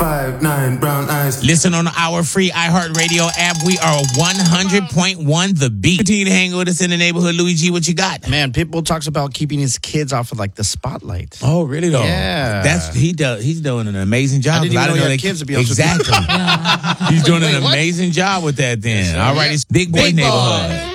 5'9", brown eyes. Listen on our free iHeartRadio app. We are 100.1 The Beat. Continue to hang with us in the neighborhood. Louis G, what you got? Man, Pitbull talks about keeping his kids off of like the spotlight. Oh, really though? Yeah. He's doing an amazing job. I didn't even know he had kids, to be honest with you. Exactly. He's doing an amazing job with that then. All right, it's Big Boy Neighborhood.